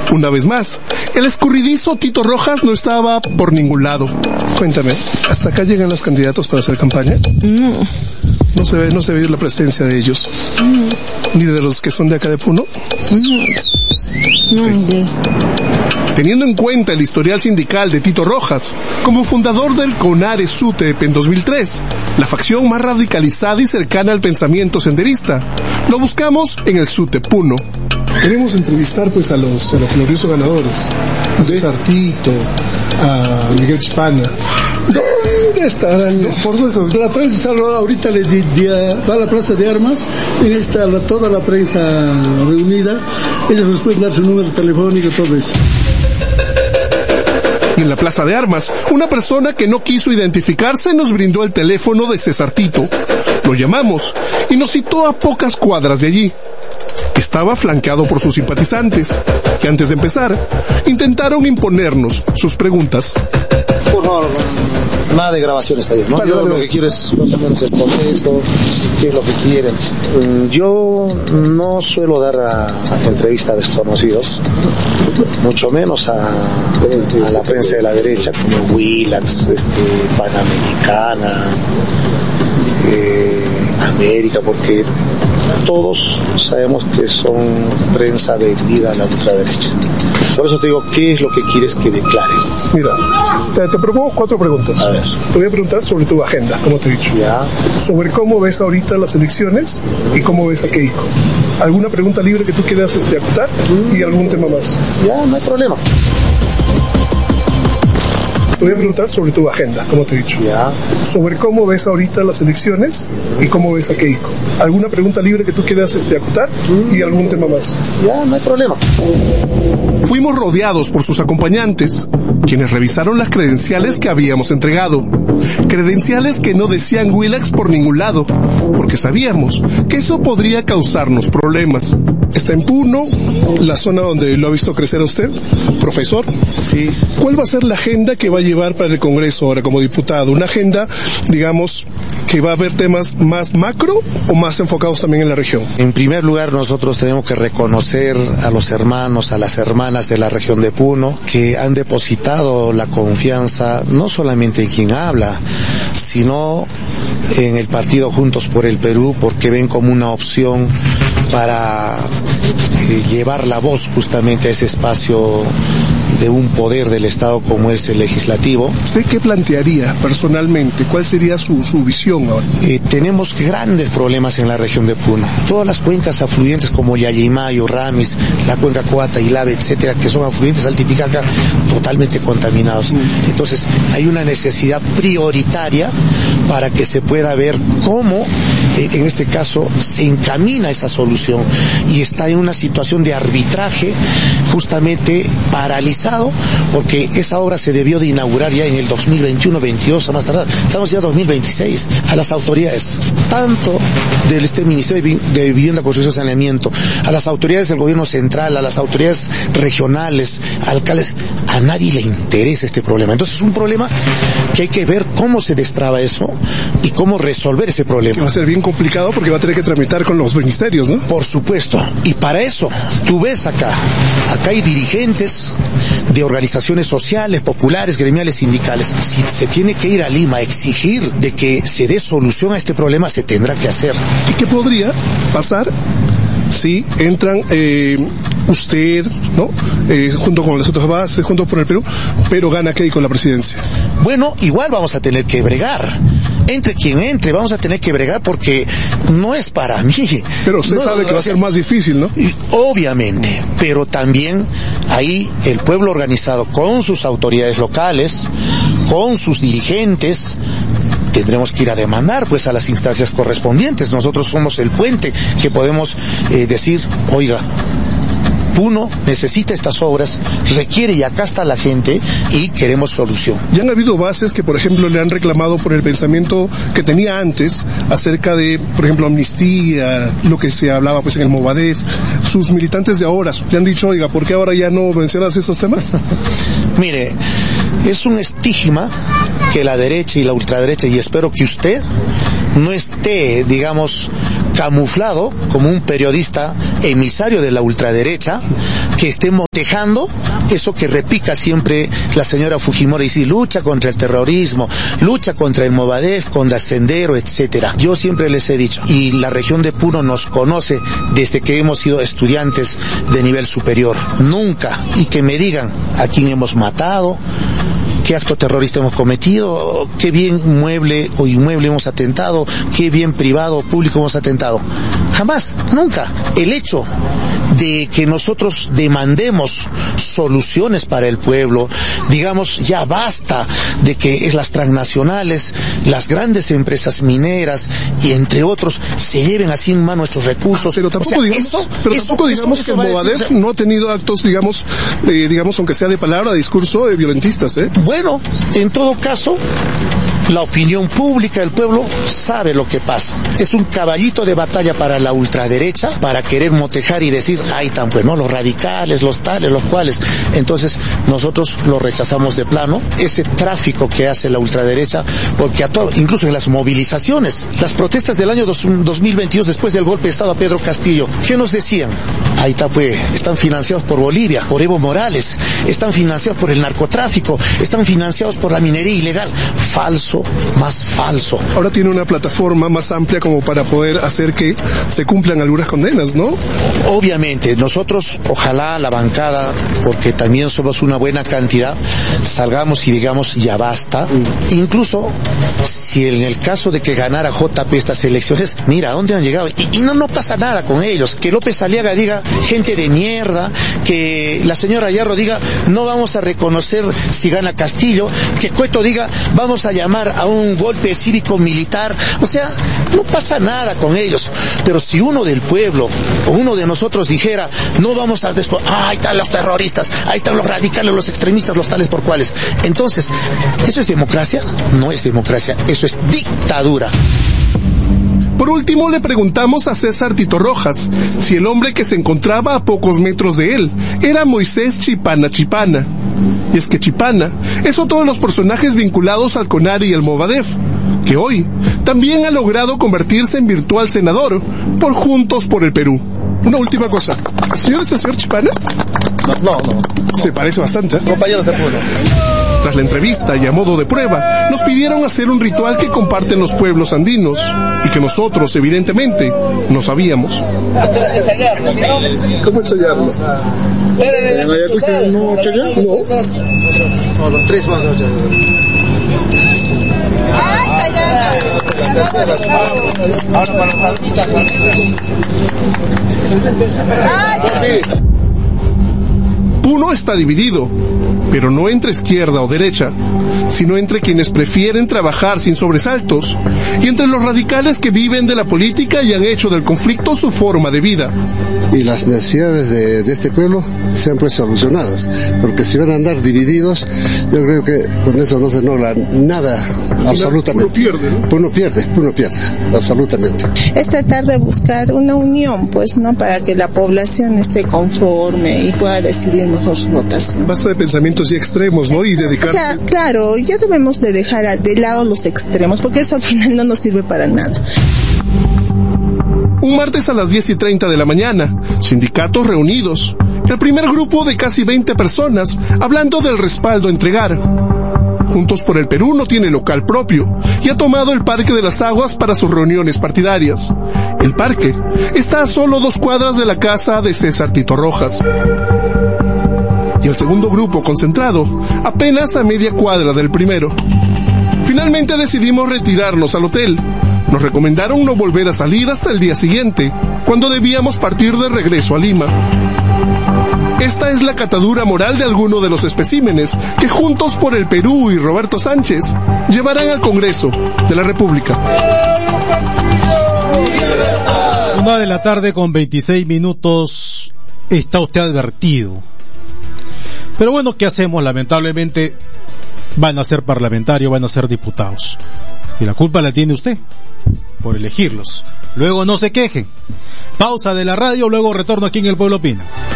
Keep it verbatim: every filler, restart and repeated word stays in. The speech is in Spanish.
Una vez más, el escurridizo Tito Rojas no estaba por ningún lado. Cuéntame, ¿hasta acá llegan los candidatos para hacer campaña? No. No se ve, no se ve la presencia de ellos. No. Ni de los que son de acá de Puno. No. No. Okay. Teniendo en cuenta el historial sindical de Tito Rojas, como fundador del CONARE SUTEP en dos mil tres, la facción más radicalizada y cercana al pensamiento senderista, lo buscamos en el SUTEP Puno. Queremos entrevistar pues a los, a los gloriosos ganadores, a César Tito, a Miguel Chipana. ¿Dónde estarán? Por eso, la prensa ahorita le di, di, va a la plaza de armas, y está la, toda la prensa reunida, ellos les pueden dar su número telefónico, todo eso. Y en la plaza de armas, una persona que no quiso identificarse nos brindó el teléfono de César Tito. Lo llamamos y nos citó a pocas cuadras de allí. Estaba flanqueado por sus simpatizantes, que antes de empezar, intentaron imponernos sus preguntas. Por favor, nada de grabación esta vez, ¿no? Vale, yo vale. Lo que quiero es más o menos el contexto, qué es lo que quieren. Yo no suelo dar a, a entrevistas a desconocidos, mucho menos a, a la prensa de la derecha, como Willax, este, Panamericana, eh, América, porque todos sabemos que son prensa vendida a la ultraderecha. Por eso te digo, ¿qué es lo que quieres que declare? Mira, te, te propongo cuatro preguntas. A ver. Te voy a preguntar sobre tu agenda, como te he dicho. Ya. Sobre cómo ves ahorita las elecciones y cómo ves a Keiko. ¿Alguna pregunta libre que tú quieras este, acotar? Mm. Y algún tema más. Ya, no hay problema. Te voy a preguntar sobre tu agenda, como te he dicho. Ya. Sobre cómo ves ahorita las elecciones y cómo ves a Keiko. ¿Alguna pregunta libre que tú quieras este, acotar? Mm. Y algún tema más. Ya, no hay problema. Fuimos rodeados por sus acompañantes, quienes revisaron las credenciales que habíamos entregado. Credenciales que no decían Willax por ningún lado, porque sabíamos que eso podría causarnos problemas. ¿Está en Puno, la zona donde lo ha visto crecer a usted, profesor? Sí. ¿Cuál va a ser la agenda que va a llevar para el Congreso ahora como diputado? ¿Una agenda, digamos, que va a haber temas más macro o más enfocados también en la región? En primer lugar, nosotros tenemos que reconocer a los hermanos, a las hermanas de la región de Puno, que han depositado la confianza no solamente en quien habla, sino en el partido Juntos por el Perú, porque ven como una opción para eh, llevar la voz justamente a ese espacio de un poder del Estado como es el legislativo. ¿Usted qué plantearía personalmente? ¿Cuál sería su, su visión ahora? Eh, tenemos grandes problemas en la región de Puno. Todas las cuencas afluentes como Yayimayo, Ramis, la cuenca Coata, Ilave, etcétera, que son afluentes al Titicaca, totalmente contaminados. Mm. Entonces, hay una necesidad prioritaria para que se pueda ver cómo, eh, en este caso, se encamina esa solución y está en una situación de arbitraje justamente paralizada, porque esa obra se debió de inaugurar ya en el dos mil veintiuno veintidós a más tardar. Estamos ya en dos mil veintiséis. A las autoridades, tanto del este Ministerio de Vivienda, Construcción y Saneamiento, a las autoridades del gobierno central, a las autoridades regionales, alcaldes, a nadie le interesa este problema. Entonces es un problema que hay que ver cómo se destraba eso y cómo resolver ese problema. Que va a ser bien complicado porque va a tener que tramitar con los ministerios, ¿no? Por supuesto. Y para eso, tú ves acá, acá hay dirigentes de organizaciones sociales, populares, gremiales, sindicales. Si se tiene que ir a Lima a exigir de que se dé solución a este problema, se tendrá que hacer. ¿Y qué podría pasar si entran eh, usted, ¿no? Eh, junto con las otras bases, juntos por el Perú, pero gana Keiko la presidencia? Bueno, igual vamos a tener que bregar. Entre quien entre, vamos a tener que bregar porque no es para mí. Pero usted no, sabe que va a ser más difícil, ¿no? Obviamente, pero también ahí el pueblo organizado con sus autoridades locales, con sus dirigentes, tendremos que ir a demandar pues a las instancias correspondientes. Nosotros somos el puente que podemos eh, decir, oiga, Puno necesita estas obras, requiere y acá está la gente y queremos solución. Ya han habido bases que, por ejemplo, le han reclamado por el pensamiento que tenía antes acerca de, por ejemplo, amnistía, lo que se hablaba pues en el Movadef. Sus militantes de ahora le han dicho, oiga, ¿por qué ahora ya no mencionas estos temas? Mire, es un estigma que la derecha y la ultraderecha, y espero que usted no esté, digamos, camuflado como un periodista emisario de la ultraderecha que esté motejando eso que repica siempre la señora Fujimori, y dice, lucha contra el terrorismo, lucha contra el Movadef, contra Sendero, etcétera. Yo siempre les he dicho, y la región de Puno nos conoce desde que hemos sido estudiantes de nivel superior. Nunca, y que me digan a quién hemos matado, qué acto terrorista hemos cometido, qué bien mueble o inmueble hemos atentado, qué bien privado o público hemos atentado. Jamás, nunca. El hecho de que nosotros demandemos soluciones para el pueblo, digamos, ya basta de que las transnacionales, las grandes empresas mineras y entre otros se lleven así en mano nuestros recursos. Pero tampoco o sea, digamos, eso, pero eso, tampoco eso, digamos eso, que eso Movadef decir, o sea, no ha tenido actos, digamos, eh, digamos, aunque sea de palabra, de discurso, eh, violentistas, ¿eh? Bueno, en todo caso, la opinión pública del pueblo sabe lo que pasa. Es un caballito de batalla para la ultraderecha, para querer motejar y decir, ay, tan pues, ¿no? Los radicales, los tales, los cuales. Entonces, nosotros lo rechazamos de plano, ese tráfico que hace la ultraderecha, porque a todo, incluso en las movilizaciones, las protestas del año dos mil veintidós, después del golpe de Estado a Pedro Castillo, ¿qué nos decían? Ahí está pues, están financiados por Bolivia, por Evo Morales, están financiados por el narcotráfico, están financiados por la minería ilegal. Falso, más falso. Ahora tiene una plataforma más amplia como para poder hacer que se cumplan algunas condenas, ¿no? Obviamente, nosotros, ojalá la bancada, porque también somos una buena cantidad, salgamos y digamos, ya basta. Mm. Incluso, si en el caso de que ganara J P estas elecciones, mira, ¿a dónde han llegado? Y, y no, no pasa nada con ellos. Que López Aliaga diga, gente de mierda, que la señora Yarro diga, no vamos a reconocer si gana Castillo, que Cueto diga, vamos a llamar a un golpe cívico-militar. O sea, no pasa nada con ellos. Pero si uno del pueblo, o uno de nosotros dijera, no vamos a después, ah, ahí están los terroristas, ahí están los radicales, los extremistas, los tales por cuales. Entonces, ¿eso es democracia? No es democracia, eso es dictadura. Por último, le preguntamos a César Tito Rojas si el hombre que se encontraba a pocos metros de él era Moisés Chipana Chipana. Y es que Chipana es otro de los personajes vinculados al CONARE y al Movadef, que hoy también ha logrado convertirse en virtual senador por Juntos por el Perú. Una última cosa, ¿señor es el señor Chipana? No, no, no. Se parece bastante, ¿eh? Compañeros de Puno. Tras la entrevista y a modo de prueba, nos pidieron hacer un ritual que comparten los pueblos andinos y que nosotros, evidentemente, no sabíamos. ¿Cómo ensayarlo? ¿En Ayacucho no ensayar? No. No, tres más ensayar. Ahora para las saltitas, Puno está dividido, pero no entre izquierda o derecha, sino entre quienes prefieren trabajar sin sobresaltos y entre los radicales que viven de la política y han hecho del conflicto su forma de vida. Y las necesidades de, de este pueblo sean pues solucionadas, porque si van a andar divididos, yo creo que con eso no se logra nada, absolutamente. Puno pierde, ¿no? Puno pierde, Puno pierde, absolutamente. Es tratar de buscar una unión, pues, ¿no? Para que la población esté conforme y pueda decidir mejor su votación. Basta de pensamientos y extremos, ¿no? Y dedicarse... O sea, claro, ya debemos de dejar de lado los extremos, porque eso al final no nos sirve para nada. Un martes a las diez y treinta de la mañana, sindicatos reunidos. El primer grupo de casi veinte personas hablando del respaldo a entregar. Juntos por el Perú no tiene local propio y ha tomado el Parque de las Aguas para sus reuniones partidarias. El parque está a solo dos cuadras de la casa de César Tito Rojas. Y el segundo grupo concentrado apenas a media cuadra del primero. Finalmente decidimos retirarnos al hotel. Nos recomendaron no volver a salir hasta el día siguiente, cuando debíamos partir de regreso a Lima. Esta es la catadura moral de alguno de los especímenes que Juntos por el Perú y Roberto Sánchez llevarán al Congreso de la República. Una de la tarde con veintiséis minutos, está usted advertido. Pero bueno, ¿qué hacemos? Lamentablemente van a ser parlamentarios, van a ser diputados. Y la culpa la tiene usted por elegirlos. Luego no se quejen. Pausa de la radio, luego retorno aquí en El Pueblo Opina.